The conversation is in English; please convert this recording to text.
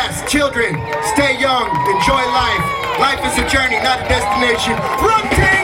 Yes, children, stay young, enjoy life. Life is a journey, not a destination. Run, team!